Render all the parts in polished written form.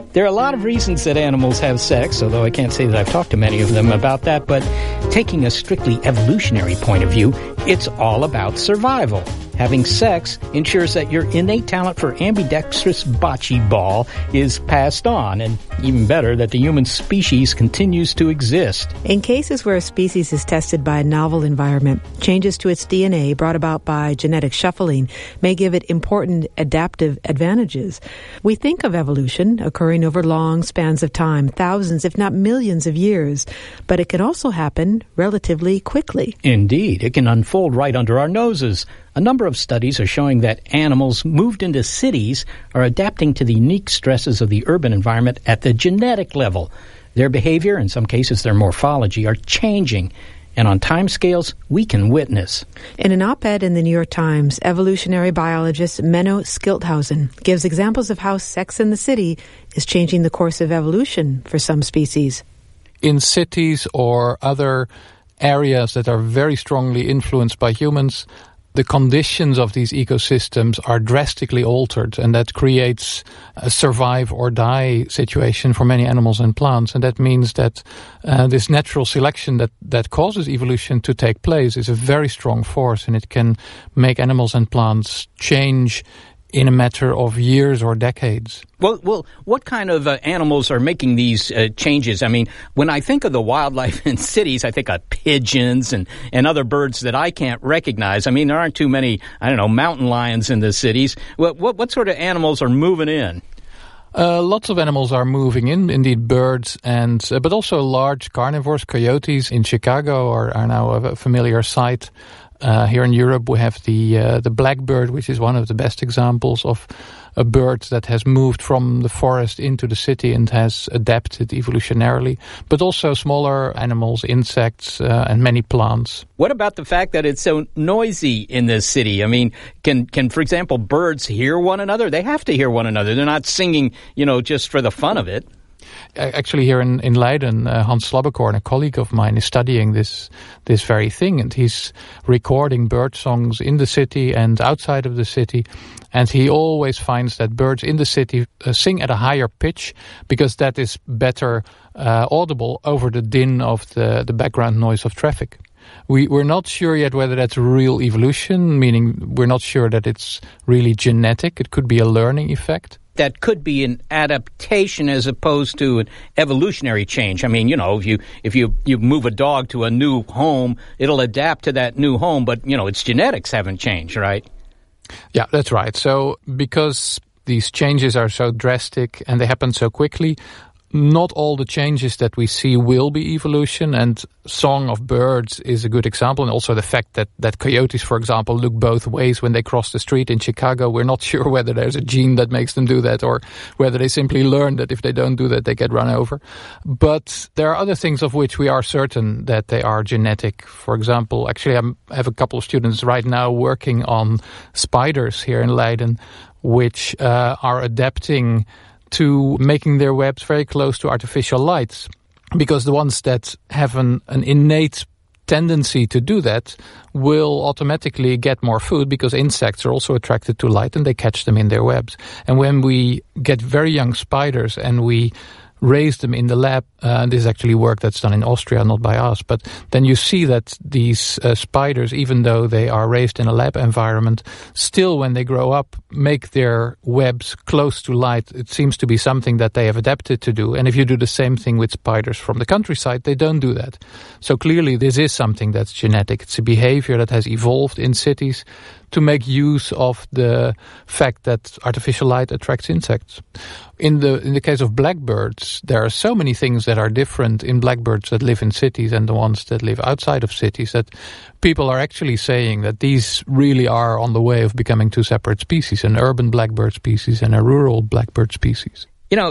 There are a lot of reasons that animals have sex, although I can't say that I've talked to many of them about that, but taking a strictly evolutionary point of view, it's all about survival. Having sex ensures that your innate talent for ambidextrous bocce ball is passed on, and even better, that the human species continues to exist. In cases where a species is tested by a novel environment, changes to its DNA brought about by genetic shuffling may give it important adaptive advantages. We think of evolution occurring over long spans of time, thousands if not millions of years, but it can also happen relatively quickly. Indeed, it can unfold right under our noses. A number of studies are showing that animals moved into cities are adapting to the unique stresses of the urban environment at the genetic level. Their behavior, in some cases their morphology, are changing, and on timescales we can witness. In an op-ed in the New York Times, evolutionary biologist Menno Schildhausen gives examples of how sex in the city is changing the course of evolution for some species. In cities or other areas that are very strongly influenced by humans, the conditions of these ecosystems are drastically altered, and that creates a survive or die situation for many animals and plants. And that means that this natural selection that causes evolution to take place is a very strong force, and it can make animals and plants change in a matter of years or decades. Well, what kind of animals are making these changes? I mean, when I think of the wildlife in cities, I think of pigeons and other birds that I can't recognize. I mean, there aren't too many, mountain lions in the cities. What sort of animals are moving in? Lots of animals are moving in, indeed birds, but also large carnivores. Coyotes in Chicago are now a familiar sight. Here in Europe, we have the blackbird, which is one of the best examples of a bird that has moved from the forest into the city and has adapted evolutionarily, but also smaller animals, insects, and many plants. What about the fact that it's so noisy in this city? I mean, can for example, birds hear one another? They have to hear one another. They're not singing, just for the fun of it. Actually, here in Leiden, Hans Slabbekorn, a colleague of mine, is studying this very thing, and he's recording bird songs in the city and outside of the city, and he always finds that birds in the city sing at a higher pitch because that is better audible over the din of the background noise of traffic. We're not sure yet whether that's real evolution, meaning we're not sure that it's really genetic. It could be a learning effect. That could be an adaptation as opposed to an evolutionary change. I mean, if you move a dog to a new home, it'll adapt to that new home, but, its genetics haven't changed, right? Yeah, that's right. So because these changes are so drastic and they happen so quickly, not all the changes that we see will be evolution, and Song of Birds is a good example, and also the fact that coyotes, for example, look both ways when they cross the street in Chicago. We're not sure whether there's a gene that makes them do that or whether they simply learn that if they don't do that, they get run over. But there are other things of which we are certain that they are genetic. For example, actually I have a couple of students right now working on spiders here in Leiden, which are adapting to making their webs very close to artificial lights, because the ones that have an innate tendency to do that will automatically get more food, because insects are also attracted to light and they catch them in their webs. And when we get very young spiders and we raise them in the lab, this is actually work that's done in Austria, not by us, but then you see that these spiders, even though they are raised in a lab environment, still when they grow up make their webs close to light. It seems to be something that they have adapted to do. And if you do the same thing with spiders from the countryside, they don't do that. So clearly this is something that's genetic. It's a behavior that has evolved in cities to make use of the fact that artificial light attracts insects. In the case of blackbirds, there are so many things that are different in blackbirds that live in cities and the ones that live outside of cities, that people are actually saying that these really are on the way of becoming two separate species, an urban blackbird species and a rural blackbird species.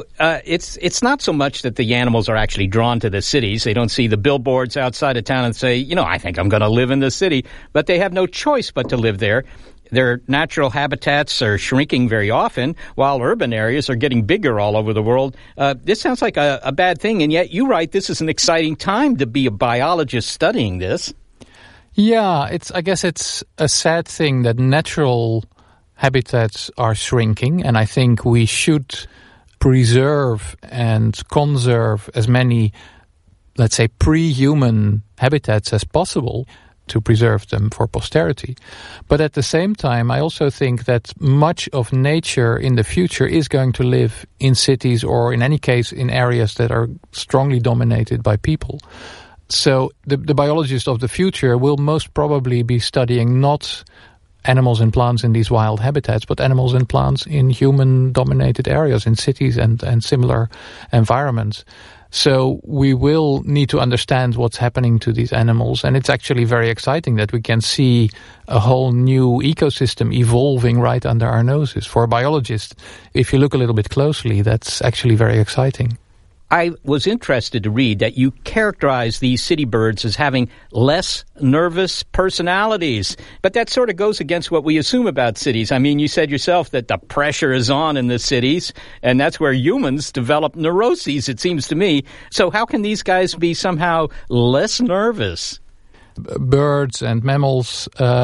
It's not so much that the animals are actually drawn to the cities. They don't see the billboards outside of town and say, I think I'm going to live in the city. But they have no choice but to live there. Their natural habitats are shrinking very often, while urban areas are getting bigger all over the world. This sounds like a bad thing, and yet you write this is an exciting time to be a biologist studying this. Yeah, I guess it's a sad thing that natural habitats are shrinking, and I think we should preserve and conserve as many, let's say, pre-human habitats as possible to preserve them for posterity. But at the same time, I also think that much of nature in the future is going to live in cities, or in any case in areas that are strongly dominated by people. So the biologists of the future will most probably be studying not animals and plants in these wild habitats, but animals and plants in human-dominated areas, in cities and similar environments. So we will need to understand what's happening to these animals, and it's actually very exciting that we can see a whole new ecosystem evolving right under our noses. For a biologist, if you look a little bit closely, that's actually very exciting. I was interested to read that you characterize these city birds as having less nervous personalities. But that sort of goes against what we assume about cities. I mean, you said yourself that the pressure is on in the cities, and that's where humans develop neuroses, it seems to me. So how can these guys be somehow less nervous? Birds and mammals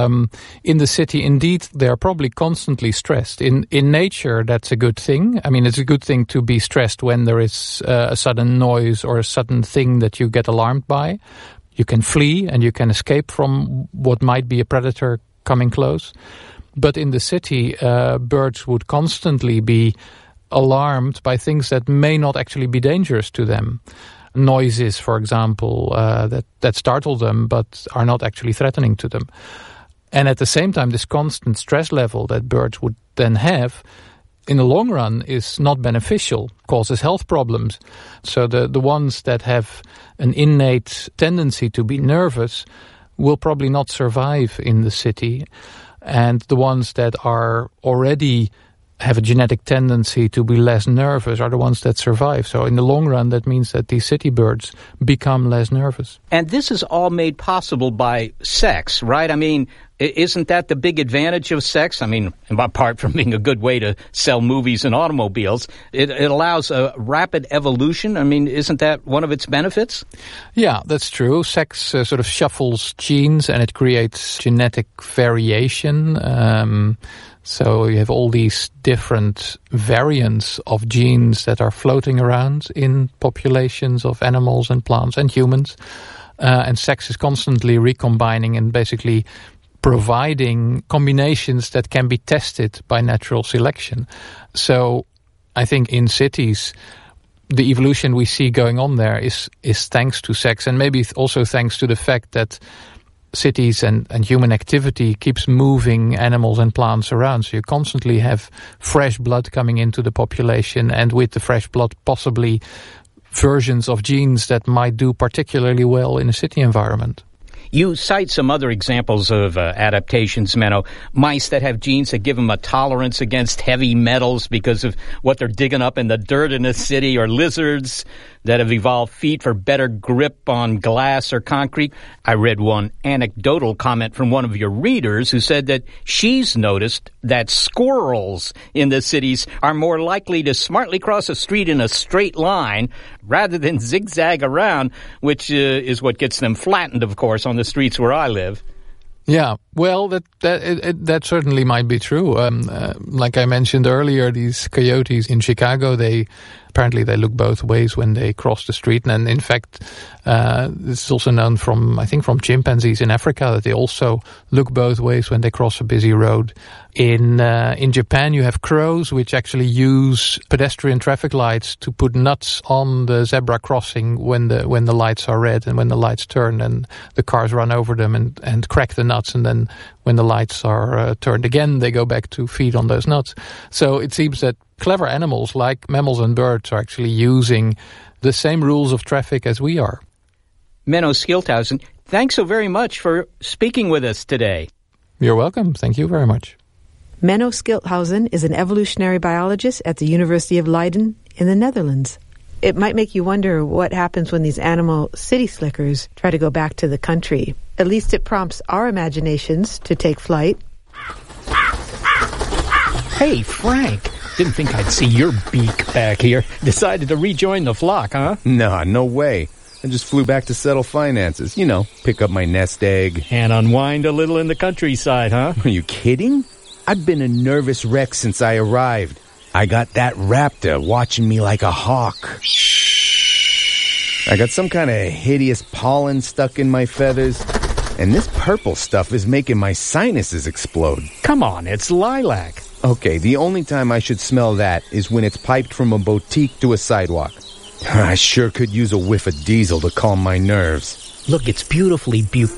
in the city, indeed, they're probably constantly stressed. In nature, that's a good thing. I mean, it's a good thing to be stressed when there is a sudden noise or a sudden thing that you get alarmed by. You can flee and you can escape from what might be a predator coming close. But in the city, birds would constantly be alarmed by things that may not actually be dangerous to them. Noises, for example, that startle them but are not actually threatening to them. And at the same time, this constant stress level that birds would then have, in the long run, is not beneficial, causes health problems. So the ones that have an innate tendency to be nervous will probably not survive in the city. And the ones that are already have a genetic tendency to be less nervous are the ones that survive. So in the long run, that means that these city birds become less nervous. And this is all made possible by sex, right? I mean, isn't that the big advantage of sex? I mean, apart from being a good way to sell movies and automobiles, it allows a rapid evolution. I mean, isn't that one of its benefits? Yeah, that's true. Sex sort of shuffles genes and it creates genetic variation. So you have all these different variants of genes that are floating around in populations of animals and plants and humans. And sex is constantly recombining and basically providing combinations that can be tested by natural selection. So I think in cities, the evolution we see going on there is thanks to sex, and maybe also thanks to the fact that cities and human activity keeps moving animals and plants around. So you constantly have fresh blood coming into the population, and with the fresh blood, possibly versions of genes that might do particularly well in a city environment. You cite some other examples of adaptations, Menno. Mice that have genes that give them a tolerance against heavy metals because of what they're digging up in the dirt in a city, or lizards that have evolved feet for better grip on glass or concrete. I read one anecdotal comment from one of your readers who said that she's noticed that squirrels in the cities are more likely to smartly cross a street in a straight line rather than zigzag around, which is what gets them flattened, of course, on the streets where I live. Yeah, well, that certainly might be true. Like I mentioned earlier, these coyotes in Chicago, apparently they look both ways when they cross the street. And in fact, this is also known from chimpanzees in Africa, that they also look both ways when they cross a busy road. In Japan, you have crows which actually use pedestrian traffic lights to put nuts on the zebra crossing when the lights are red, and when the lights turn and the cars run over them and crack the nuts, and then when the lights are turned again, they go back to feed on those nuts. So it seems that clever animals like mammals and birds are actually using the same rules of traffic as we are. Menno Schildhuisen, thanks so very much for speaking with us today. You're welcome. Thank you very much. Menno Schildhuisen is an evolutionary biologist at the University of Leiden in the Netherlands. It might make you wonder what happens when these animal city slickers try to go back to the country. At least it prompts our imaginations to take flight. Hey, Frank. Didn't think I'd see your beak back here. Decided to rejoin the flock, huh? Nah, no way. I just flew back to settle finances. You know, pick up my nest egg. And unwind a little in the countryside, huh? Are you kidding? I've been a nervous wreck since I arrived. I got that raptor watching me like a hawk. I got some kind of hideous pollen stuck in my feathers, and this purple stuff is making my sinuses explode. Come on, it's lilac. Okay, the only time I should smell that is when it's piped from a boutique to a sidewalk. I sure could use a whiff of diesel to calm my nerves. Look, it's beautifully